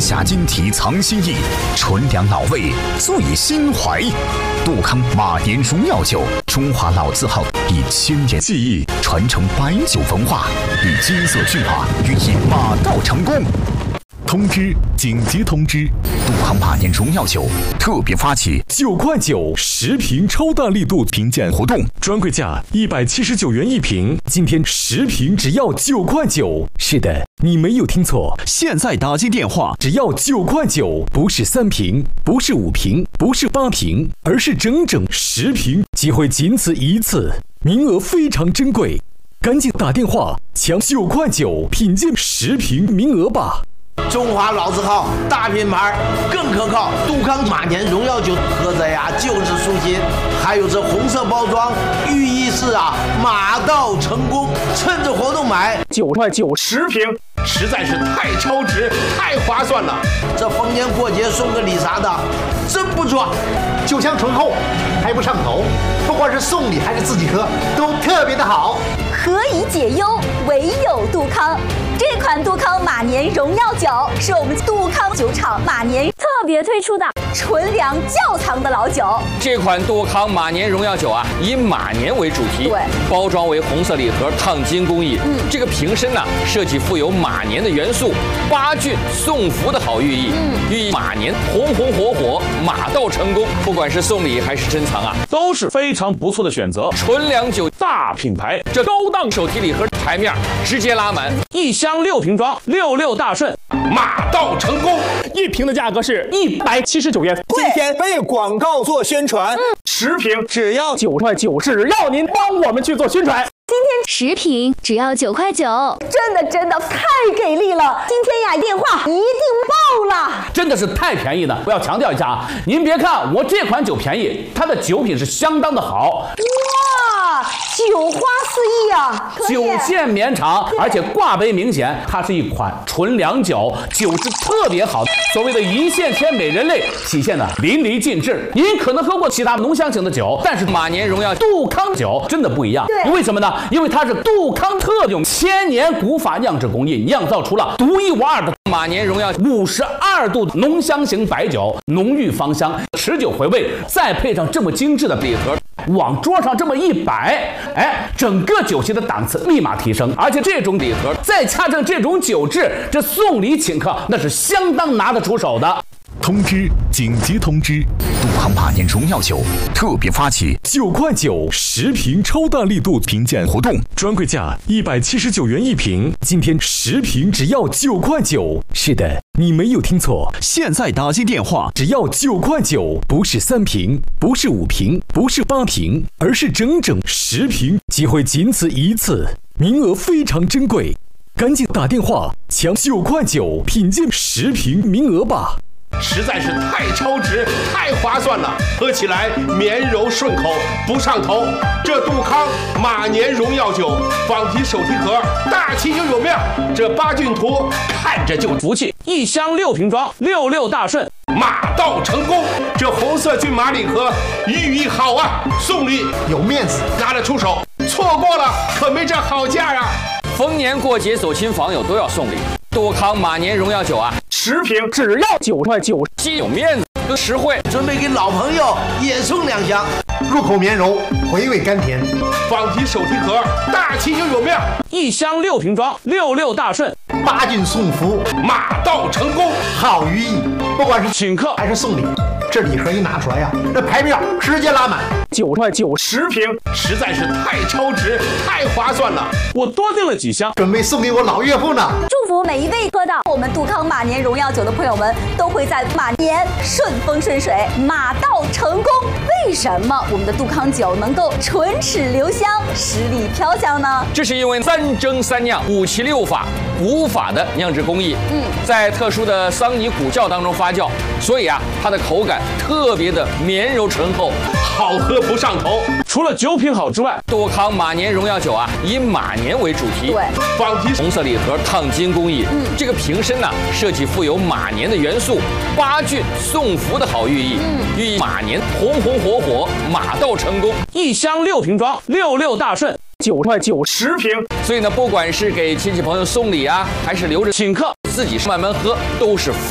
下金题藏心意，纯粮老味醉心怀。杜康马年荣耀酒，中华老字号，1000年技艺，传承白酒文化，以金色骏马寓意马到成功。通知！紧急通知！杜康马年荣耀酒特别发起9块910瓶超大力度评鉴活动，专柜价179元一瓶，今天10瓶只要9块9。是的，你没有听错，现在打进电话只要9块9，不是3瓶，不是5瓶，不是8瓶，而是整整10瓶，机会仅此一次，名额非常珍贵，赶紧打电话抢9块9品鉴10瓶名额吧。 中华老字号大品牌更可靠，杜康马年荣耀酒喝着呀就是舒心，还有这红色包装，寓意是马到成功。趁着活动买 9块9 10瓶， 实在是太超值，太划算了。 这逢年过节送个礼啥的，真不错。 酒香醇厚，还不上头，不管是送礼还是自己喝，都特别的好。 何以解忧，唯有杜康。这款杜康马年荣耀酒是我们杜康酒厂马年特别推出的纯粮窖藏的老酒。 这款杜康马年荣耀酒以马年为主题， 对， 包装为红色礼盒烫金工艺。这个瓶身设计富有马年的元素，8骏送福的好寓意，寓意马年红红火火，马到成功。不管是送礼还是珍藏都是非常不错的选择。 纯粮酒大品牌， 这高档手提礼盒台面直接拉满 ，1箱6瓶装，66大顺， 马到成功。 1瓶的价格是179元， 今天为广告做宣传 ，10瓶只要9块9，只要您帮我们去做宣传。 今天10瓶只要9块9， 真的太给力了！今天电话一定爆了， 真的是太便宜了。我要强调一下您别看我这款酒便宜，它的酒品是相当的好。 哇，酒花四溢酒线绵长，而且挂杯明显，它是一款纯粮酒，酒质特别好。所谓的一线天美人类体现的淋漓尽致。您可能喝过其他浓香型的酒，但是马年荣耀杜康酒真的不一样。为什么呢？因为它是杜康特用1000年古法酿制工艺酿造出了独一无二的马年荣耀52度浓香型白酒，浓郁芳香，持久回味，再配上这么精致的礼盒，往桌上这么一摆，整个酒席的档次立马提升。而且这种礼盒再加上这种酒质，这送礼请客那是相当拿得出手的。 通知！紧急通知！杜康马年荣耀酒特别发起9块9 10瓶超大力度评鉴活动，专柜价179元一瓶，今天10瓶只要9块9。是的，你没有听错，现在打进电话只要9块9，不是3瓶，不是5瓶，不是8瓶，而是整整10瓶，机会仅此一次，名额非常珍贵，赶紧打电话抢9块9品鉴10瓶名额吧。 实在是太超值，太划算了，喝起来绵柔顺口，不上头。这杜康马年荣耀酒仿提手提盒，大气又有面，这8骏图看着就福气。1箱6瓶装，66大顺， 马到成功。这红色骏马礼盒寓意好送礼有面子， 拿得出手，错过了可没这好价逢年过节走亲访友都要送礼，杜康马年荣耀酒 10瓶只要9块9， 既有面子又实惠。 准备给老朋友也送2箱， 入口绵柔，回味甘甜。 仿提手提盒，大气又有面。 1箱6瓶装，66大顺 ，8骏送福， 马到成功， 好寓意。不管是请客还是送礼，这礼盒一拿出来这排面直接拉满。 9块9 10瓶， 实在是太超值，太划算了。 我多订了几箱， 准备送给我老岳父呢。 祝福每一位喝到我们杜康马年荣耀酒的朋友们，都会在马年顺风顺水，马到成功。为什么我们的杜康酒能够唇齿留香，十里飘香呢？ 这是因为3蒸3酿5七6法古法的酿制工艺，在特殊的桑尼古窖当中发酵，所以它的口感特别的绵柔醇厚， 好喝不上头。 除了酒品好之外， 杜康马年荣耀酒以马年为主题， 仿提红色礼盒烫金工艺，这个瓶身设计富有马年的元素，8骏送福的好寓意，寓意马年红红火火，马到成功。 1箱6瓶装，66大顺，9块9 10瓶。 所以呢，不管是给亲戚朋友送礼还是留着请客，自己慢慢喝，都是